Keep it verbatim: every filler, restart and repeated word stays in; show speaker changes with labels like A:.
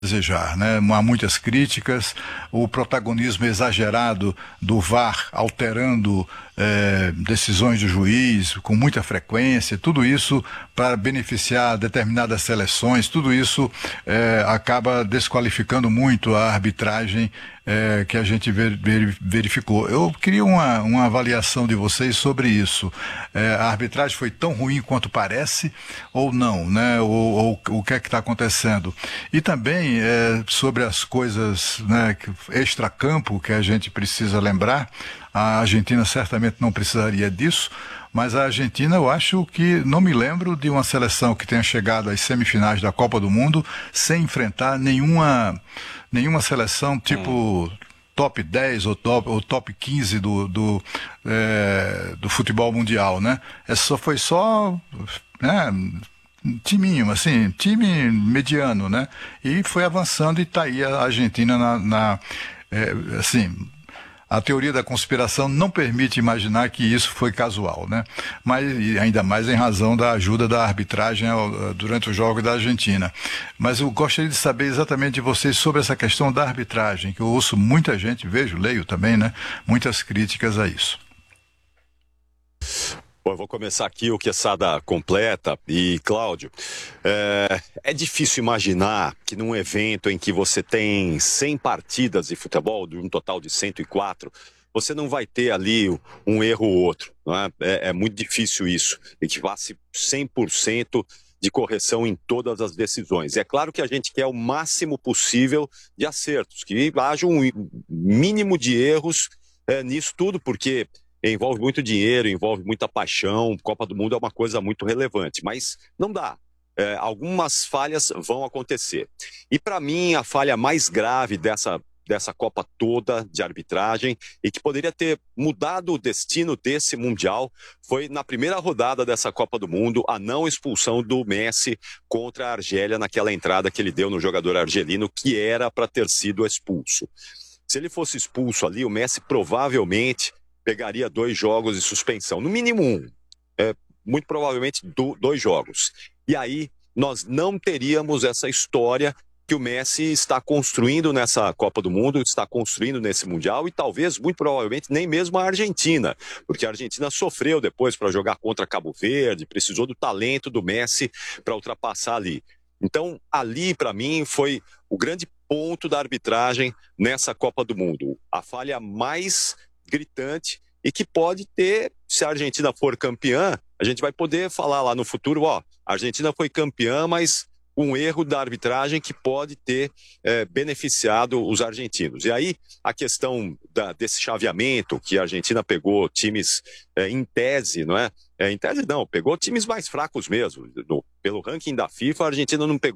A: desejar, né? Há muitas críticas, o protagonismo exagerado do V A R alterando é, decisões do juiz com muita frequência, tudo isso para beneficiar determinadas seleções, tudo isso é, acaba desqualificando muito a arbitragem é, que a gente ver, ver, verificou. Eu queria uma, uma avaliação de vocês sobre isso. É, a arbitragem foi tão ruim quanto parece ou não, né? Ou, ou o que é que está acontecendo? E também é, sobre as coisas, né, extracampo que a gente precisa lembrar. A Argentina certamente não precisaria disso, mas a Argentina, eu acho que não me lembro de uma seleção que tenha chegado às semifinais da Copa do Mundo sem enfrentar nenhuma, nenhuma seleção tipo hum. top dez ou top, ou top quinze do, do, é, do futebol mundial, né? É só, foi só... né, timinho, assim, time mediano, né? E foi avançando e está aí a Argentina na... na é, assim... A teoria da conspiração não permite imaginar que isso foi casual, né? Mas ainda mais em razão da ajuda da arbitragem durante o jogo da Argentina. Mas eu gostaria de saber exatamente de vocês sobre essa questão da arbitragem, que eu ouço muita gente, vejo, leio também, né? Muitas críticas a isso.
B: Bom, eu vou começar aqui o Quesada completa. E, Cláudio, é, é difícil imaginar que num evento em que você tem cem partidas de futebol, de um total de cento e quatro, você não vai ter ali um erro ou outro. Não é? É, é muito difícil isso, e que passe cem por cento de correção em todas as decisões. É claro que a gente quer o máximo possível de acertos, que haja um mínimo de erros é, nisso tudo, porque... envolve muito dinheiro, envolve muita paixão, Copa do Mundo é uma coisa muito relevante, mas não dá. É, algumas falhas vão acontecer. E para mim, a falha mais grave dessa, dessa Copa toda de arbitragem e que poderia ter mudado o destino desse Mundial foi na primeira rodada dessa Copa do Mundo, a não expulsão do Messi contra a Argélia naquela entrada que ele deu no jogador argelino, que era para ter sido expulso. Se ele fosse expulso ali, o Messi provavelmente... pegaria dois jogos de suspensão, no mínimo um, é, muito provavelmente do, dois jogos. E aí nós não teríamos essa história que o Messi está construindo nessa Copa do Mundo, está construindo nesse Mundial e talvez, muito provavelmente, nem mesmo a Argentina, porque a Argentina sofreu depois para jogar contra Cabo Verde, precisou do talento do Messi para ultrapassar ali. Então, ali, para mim, foi o grande ponto da arbitragem nessa Copa do Mundo. A falha mais gritante e que pode ter, se a Argentina for campeã, a gente vai poder falar lá no futuro, ó, a Argentina foi campeã, mas um erro da arbitragem que pode ter é, beneficiado os argentinos. E aí, a questão da, desse chaveamento, que a Argentina pegou times é, em tese, não é? é? Em tese não, pegou times mais fracos mesmo. No, pelo ranking da FIFA, a Argentina não pegou